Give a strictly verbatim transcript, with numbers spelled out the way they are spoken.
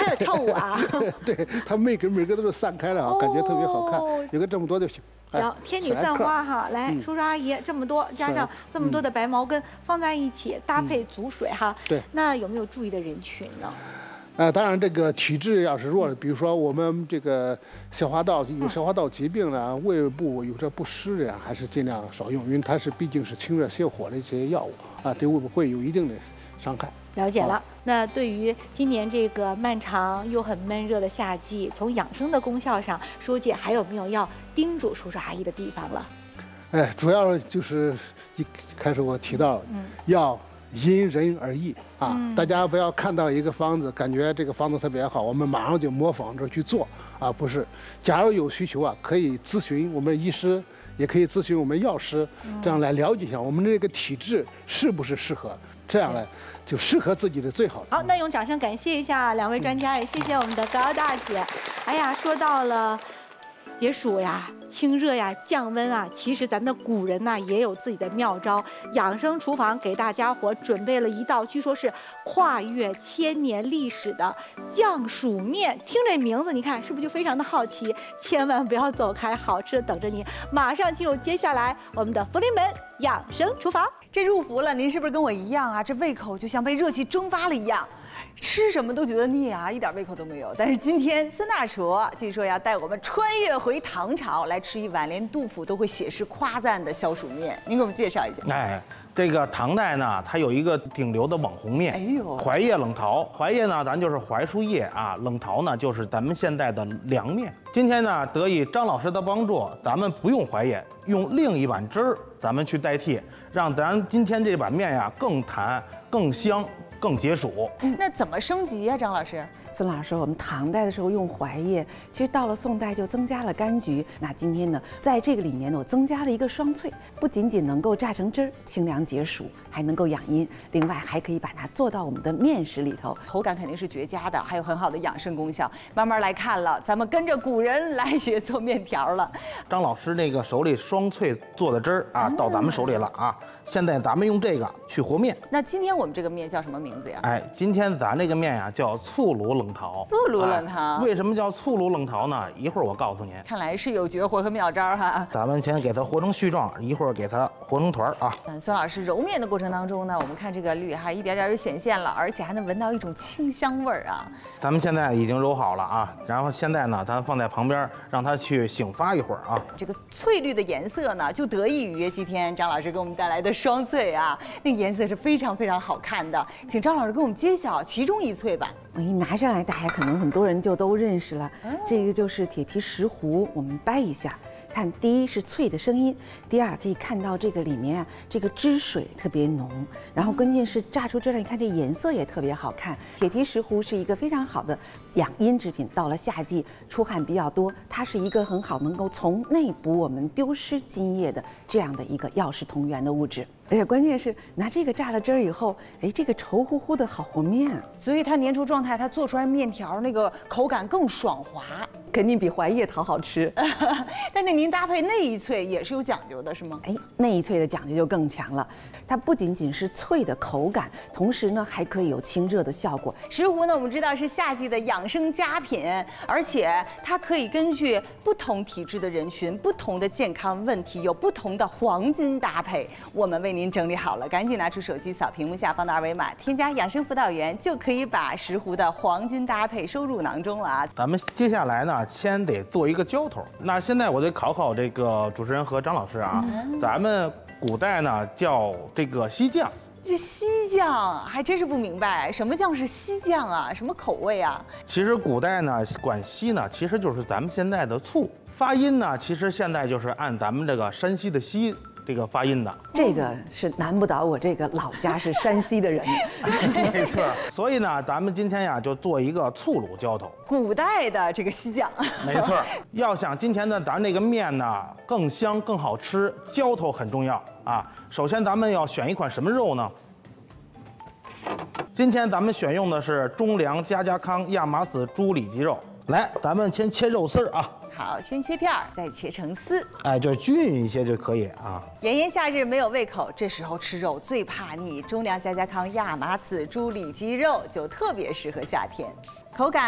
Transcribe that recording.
在跳舞啊？ 对，它每根每根都是散开了啊，感觉特别好看。有个这么多就行。 行，天女散花哈，来，叔叔阿姨这么多，加上这么多的白毛根放在一起，搭配足水哈。 对。 那有没有注意的人群呢？ 呃，当然，这个体质要是弱的，比如说我们这个消化道有消化道疾病的，胃部有这不适的呀，还是尽量少用，因为它是毕竟是清热泻火的一些药物啊，对胃部会有一定的伤害。 了解了。啊、那对于今年这个漫长又很闷热的夏季，从养生的功效上，舒姐还有没有要叮嘱叔叔阿姨的地方了？ 哎，主要就是一开始我提到，嗯，要因人而异啊，嗯、大家不要看到一个方子，感觉这个方子特别好，我们马上就模仿着去做啊，不是。假如有需求啊，可以咨询我们医师，也可以咨询我们药师，这样来了解一下我们这个体质是不是适合，这样来就适合自己的最好。 好，那用掌声感谢一下两位专家，也谢谢我们的高大姐。哎呀，说到了解暑呀、清热呀、降温啊，其实咱的古人呐、啊、也有自己的妙招。养生厨房给大家伙准备了一道，据说是跨越千年历史的降暑面。听这名字，你看是不是就非常的好奇？千万不要走开，好吃的等着你。马上进入接下来我们的福临门养生厨房。 这入伏了，您是不是跟我一样啊？这胃口就像被热气蒸发了一样，吃什么都觉得腻啊，一点胃口都没有。但是今天孙大厨据说要带我们穿越回唐朝，来吃一碗连杜甫都会写诗夸赞的消暑面。您给我们介绍一下。 哎，这个唐代呢，它有一个顶流的网红面，哎呦，槐叶冷桃。槐叶呢，咱就是槐树叶啊；冷桃呢，就是咱们现在的凉面。今天呢，得以张老师的帮助，咱们不用槐叶，用另一碗汁儿，咱们去代替，让咱今天这碗面呀更弹、更香、更解暑。 那怎么升级呀、啊，张老师？ 孙老师，我们唐代的时候用槐叶，其实到了宋代就增加了柑橘。那今天呢，在这个里面呢，我增加了一个双萃，不仅仅能够榨成汁儿，清凉解暑，还能够养阴，另外还可以把它做到我们的面食里头， 口感肯定是绝佳的，还有很好的养生功效。慢慢来看了，咱们跟着古人来学做面条了。 张老师那个手里双萃做的汁儿啊，到咱们手里了啊。现在咱们用这个去和面。 那今天我们这个面叫什么名字呀？ 哎，今天咱这个面呀叫醋卤冷桃。 醋卤冷桃、 哎，为什么叫醋卤冷桃呢？一会儿我告诉您。 看来是有绝活和妙招哈。 咱们先给它和成絮状，一会儿给它和成团啊。 嗯，孙老师揉面的过程当中呢，我们看这个绿哈一点点就显现了，而且还能闻到一种清香味儿啊。 咱们现在已经揉好了啊，然后现在呢，咱放在旁边，让它去醒发一会儿啊。 这个翠绿的颜色呢，就得益于今天张老师给我们带来的双萃啊，那个颜色是非常非常好看的。请张老师给我们揭晓其中一萃吧。 我一拿上来，大家可能很多人就都认识了，这个就是铁皮石斛。我们掰一下，看第一是脆的声音，第二可以看到这个里面啊，这个汁水特别浓，然后关键是榨出汁来，你看这颜色也特别好看。铁皮石斛是一个非常好的养阴之品，到了夏季出汗比较多，它是一个很好能够从内补我们丢失津液的这样的一个药食同源的物质。而且关键是拿这个榨了汁儿以后，哎，这个稠乎乎的好和面， 所以它粘稠状态，它做出来面条那个口感更爽滑， 肯定比槐叶桃好吃。 但是您搭配那一萃也是有讲究的，是吗？ 哎，那一萃的讲究就更强了，它不仅仅是脆的口感，同时呢还可以有清热的效果。 石斛呢，我们知道是夏季的养生佳品，而且它可以根据不同体质的人群、不同的健康问题，有不同的黄金搭配。我们为您您整理好了，赶紧拿出手机扫屏幕下方的二维码，添加养生辅导员，就可以把石斛的黄金搭配收入囊中了啊！ 咱们接下来呢，先得做一个浇头。那现在我得考考这个主持人和张老师啊，嗯、咱们古代呢叫这个西酱。 这西酱还真是不明白，什么酱是西酱啊？什么口味啊？ 其实古代呢管西呢，其实就是咱们现在的醋。发音呢，其实现在就是按咱们这个山西的西。这个发音的， 这个是难不倒我这个老家是山西的人。 没错，所以呢，咱们今天呀就做一个醋卤浇头。 古代的这个西酱， 没错。要想今天的咱这个面呢更香更好吃，浇头很重要啊。首先咱们要选一款什么肉呢？今天咱们选用的是中粮家家康亚麻籽猪里脊肉。来，咱们先切肉丝儿啊。 好，先切片儿，再切成丝， 哎，就均匀一些就可以啊。 炎炎夏日没有胃口，这时候吃肉最怕腻。中粮家家康亚麻籽猪里脊肉就特别适合夏天，口感。